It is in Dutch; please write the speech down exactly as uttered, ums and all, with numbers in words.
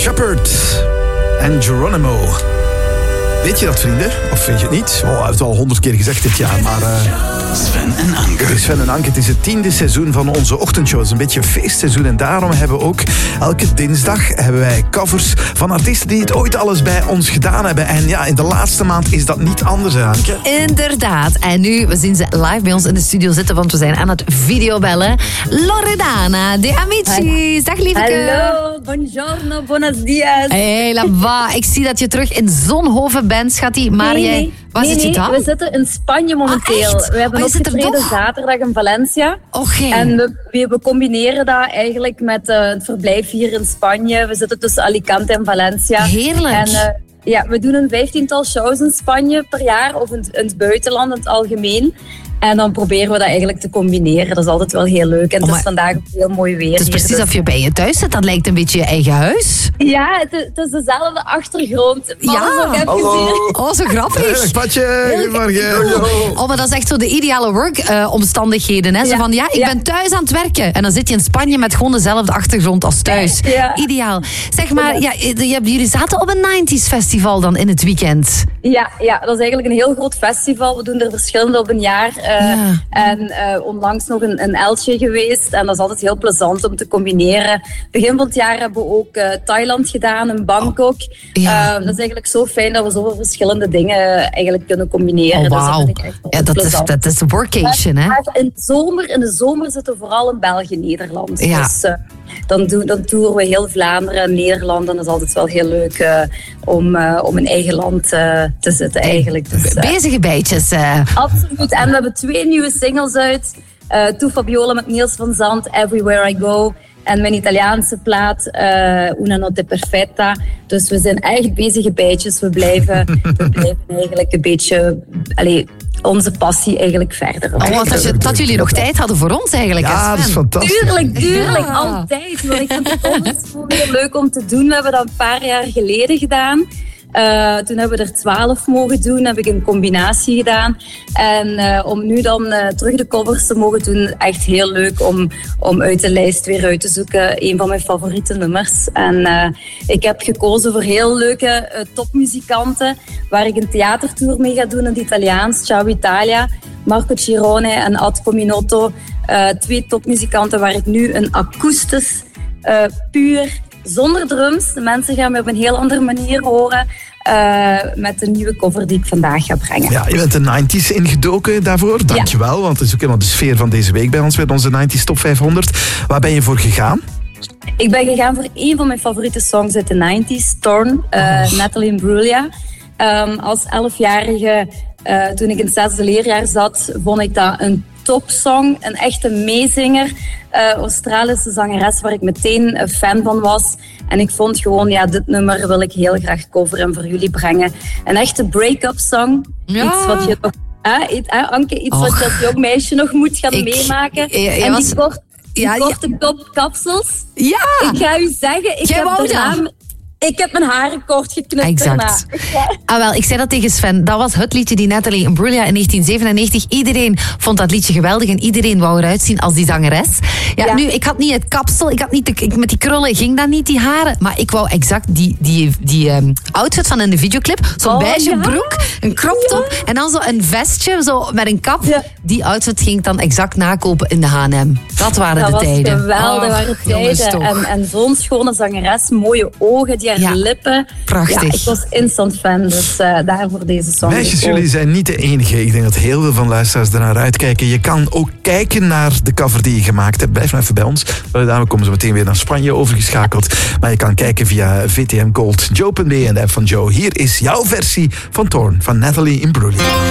Shepard en Geronimo. Weet je dat, vrienden? Of weet je het niet? Oh, hij heeft het al honderd keer gezegd dit jaar, maar... Uh... Sven en Anke. Sven en Anke, het is het tiende seizoen van onze ochtendshow. Het is een beetje een feestseizoen en daarom hebben we ook elke dinsdag hebben wij covers van artiesten die het ooit alles bij ons gedaan hebben. En ja, in de laatste maand is dat niet anders, hè, Anke? Inderdaad. En nu, we zien ze live bij ons in de studio zitten, want we zijn aan het videobellen. Loredana de Amici. Dag, lieveke. Hallo, buongiorno, buenos dias. Hey, la va. Ik zie dat je terug in Zonhoven bent, schattie. Maar nee, jij... nee. Waar nee, zit je nee, dan? we zitten in Spanje momenteel. Ah, we hebben oh, opgetreden zaterdag in Valencia. Oké. En we, we, we combineren dat eigenlijk met uh, het verblijf hier in Spanje. We zitten tussen Alicante en Valencia. Heerlijk. En, uh, ja, we doen een vijftiental shows in Spanje per jaar, of in, in het buitenland in het algemeen. En dan proberen we dat eigenlijk te combineren. Dat is altijd wel heel leuk. En oh, het is vandaag ook heel mooi weer. Het is precies hier, alsof je bij je thuis zit. Dat lijkt een beetje je eigen huis. Ja, het is, het is dezelfde achtergrond. Ja. Hallo. Oh, zo grappig. Hey, Patje, goedemorgen. Oh, maar dat is echt zo de ideale work-omstandigheden. Uh, zo Ja. van, ja, ik Ja. ben thuis aan het werken. En dan zit je in Spanje met gewoon dezelfde achtergrond als thuis. Ja. Ideaal. Zeg maar, ja, jullie zaten op een nineties festival dan in het weekend. Ja, ja, dat is eigenlijk een heel groot festival. We doen er verschillende op een jaar. Uh, Ja. En uh, onlangs nog een, een Eltje geweest. En dat is altijd heel plezant om te combineren. Begin van het jaar hebben we ook uh, Thailand gedaan, in Bangkok. Ja. Uh, dat is eigenlijk zo fijn dat we zoveel verschillende dingen eigenlijk kunnen combineren. Oh, Dus dat wauw. vind ik echt wel Ja, dat is, plezant. dat is workation, hè? Maar in, de zomer, in de zomer zitten we vooral in België en Nederland. Ja. Dus uh, dan, doen, dan toeren we heel Vlaanderen en Nederland. En dat is altijd wel heel leuk uh, om, uh, om in eigen land uh, te zitten eigenlijk. Dus, uh, Bezige bijtjes. Uh. Absoluut. En we hebben twee nieuwe singles uit. Uh, Tu Fabiola met Niels van Zandt, Everywhere I Go. En mijn Italiaanse plaat, uh, Una Notte Perfetta. Dus we zijn echt bezige bijtjes. We blijven, we blijven eigenlijk een beetje... Allez, onze passie eigenlijk verder. Oh, wat dat, je, dat jullie nog tijd hadden voor ons eigenlijk. Ja, dat is fantastisch. Tuurlijk, tuurlijk. Ja. Altijd. Want ik vind het altijd gewoon heel leuk om te doen. We hebben dat een paar jaar geleden gedaan. Uh, toen hebben we er twaalf mogen doen, heb ik een combinatie gedaan. En uh, om nu dan uh, terug de covers te mogen doen, echt heel leuk om, om uit de lijst weer uit te zoeken. Een van mijn favoriete nummers. En uh, ik heb gekozen voor heel leuke uh, topmuzikanten, waar ik een theatertour mee ga doen in het Italiaans. Ciao Italia, Marco Cirone en Ad Cominotto. Uh, twee topmuzikanten waar ik nu een akoestisch, uh, puur... zonder drums. De mensen gaan me op een heel andere manier horen uh, met de nieuwe cover die ik vandaag ga brengen. Ja, je bent de nineties ingedoken daarvoor. Dankjewel, ja. Want het is ook helemaal de sfeer van deze week bij ons met onze nineties Top vijfhonderd. Waar ben je voor gegaan? Ik ben gegaan voor een van mijn favoriete songs uit de nineties, Torn, uh, oh. Natalie Imbruglia. Um, als elfjarige, uh, toen ik in het zesde leerjaar zat, vond ik dat een topsong, een echte meezinger. Uh, Australische zangeres waar ik meteen een fan van was. En ik vond gewoon, ja, dit nummer wil ik heel graag coveren en voor jullie brengen. Een echte break-up song. Ja. Iets wat je nog... Uh, iets, uh, Anke, iets Och. wat je als jong meisje nog moet gaan ik, meemaken. Ja, en was... die, kort, die ja, korte ja. kop kapsels. Ja! Ik ga u zeggen, ik Jij heb wou daarna... dat? Ik heb mijn haren kort geknipt Exact. daarna. Ah, wel, ik zei dat tegen Sven. Dat was het liedje die Natalie Imbruglia in negentien zevenennegentig. Iedereen vond dat liedje geweldig en iedereen wou eruit zien als die zangeres. Ja, ja. Nu, ik had niet het kapsel, ik had niet de, ik, met die krullen ging dat niet, die haren. Maar ik wou exact die, die, die um, outfit van in de videoclip. Zo'n oh, beige ja. broek, een crop top ja. en dan zo een vestje zo met een kap. Ja. Die outfit ging ik dan exact nakopen in de H en M. Dat waren dat de tijden. Dat was geweldig, waren tijden. En, en zo'n schone zangeres, mooie ogen, die haar ja. lippen. Prachtig. Ja, ik was instant fan, dus uh, daarvoor deze song. Meisjes, jullie zijn niet de enige. Ik denk dat heel veel van luisteraars ernaar uitkijken. Je kan ook kijken naar de cover die je gemaakt hebt. Blijf nou even bij ons. Daarom komen ze meteen weer naar Spanje overgeschakeld. Maar je kan kijken via V T M Gold, Joe punt B en de app van Joe. Hier is jouw versie van Torn van Natalie Imbruglia.